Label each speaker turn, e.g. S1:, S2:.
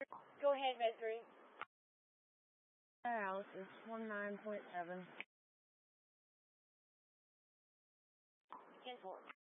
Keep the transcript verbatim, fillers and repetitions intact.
S1: Go ahead, Red three.
S2: House is twenty-nine point seven.
S1: ten four.